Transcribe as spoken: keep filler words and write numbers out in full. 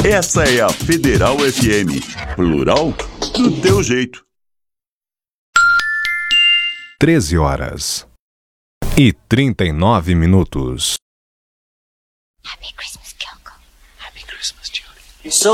Essa é a Federal F M. Plural do teu jeito. treze horas e trinta e nove minutos. Happy Christmas, Kyoko. Happy Christmas, Judy. So